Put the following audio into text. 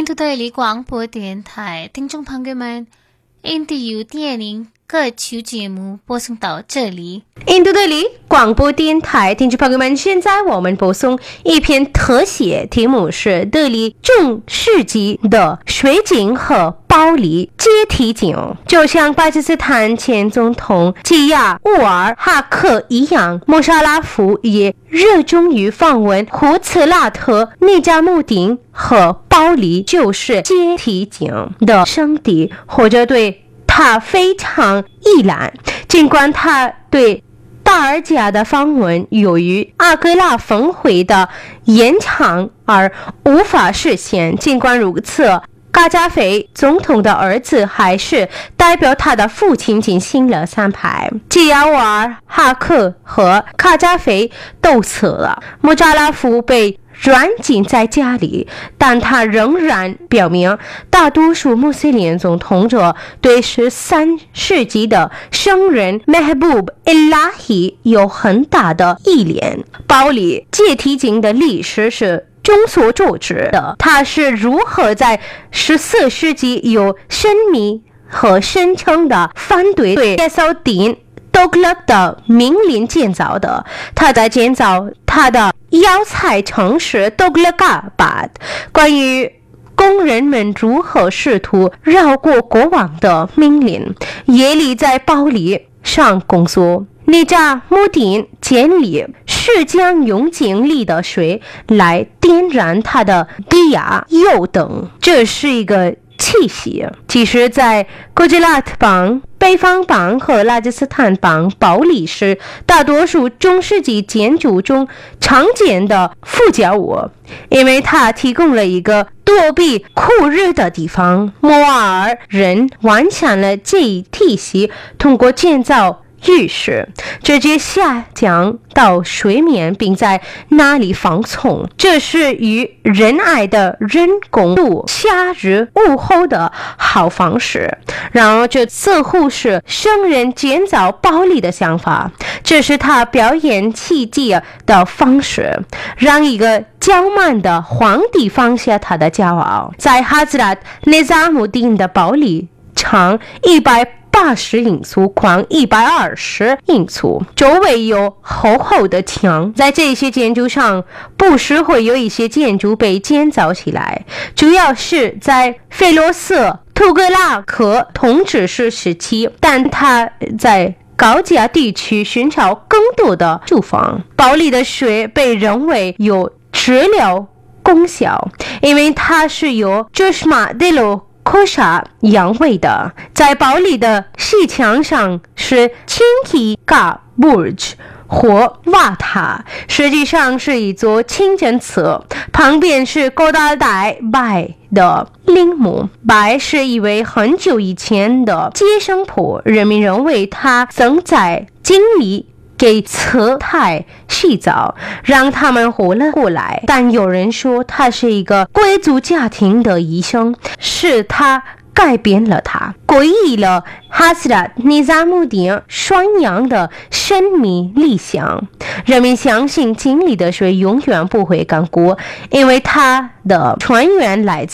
印度对里广播电台听众朋友们，印度有电影歌曲节目播送到这里。 印度对里广播电台听众朋友们，现在我们播送一篇特写，题目是德里中世纪的水井和包里阶梯井。就像巴基斯坦前总统吉亚乌尔哈克一样，穆沙拉夫也热衷于访问胡茨拉特、尼加穆丁和包里就是阶梯井的圣地，或者对他非常依赖。尽管他对大尔贾的访问由于阿格拉峰会的延长而无法实现，尽管如此，卡扎菲总统的儿子还是代表他的父亲进行了参拜。吉亚瓦尔哈克和卡扎菲都死了，穆扎拉夫被软禁在家里，但他仍然表明大多数穆斯林总统者对13世纪的圣人 Mehboob Ilahi 有很大的依恋。包里阶梯井的历史是众所周知的，它是如何在14世纪有神秘和声称的反对耶稣丁多格勒的命令建造的。他在建造他的要塞城市多格勒嘎巴，关于工人们如何试图绕过国王的命令，耶利在包里上工作。尼扎穆丁建议是将用井里的水来点燃他的低压油灯，这是一个气息。其实在古吉拉特邦、北方邦和拉吉斯坦邦，包里是大多数中世纪建筑中常见的附加物，因为它提供了一个躲避酷热的地方。摩尔人完善了这一体系，通过建造浴室直接下降到水面，并在那里放松，这是与仁爱的人工度夏日午后的好方式。然而这似乎是圣人建造包里的想法，这是他表演奇迹的方式，让一个骄慢的皇帝放下他的骄傲。在哈兹拉特内扎穆丁的包里，长180英寸，宽120英寸，周围有厚厚的墙。在这些建筑上，不时会有一些建筑被建造起来，主要是在菲罗斯图格拉克统治时期，但他在高加地区寻找更多的住房。包里的水被认为有治疗功效，因为它是由芝麻德罗科沙养胃的。在包里的西墙上是青提嘎 Burj 或瓦塔，实际上是一座清真寺，旁边是高达代拜的陵墓。拜是一位很久以前的接生婆，人们认为他曾在井里给慈太洗澡，让他们活了过来。但有人说他是一个贵族家庭的医生，是他改变了他，皈依了哈斯拉尼扎穆丁宣扬的神秘理想。人们相信井里的水永远不会干枯，因为它的泉源来自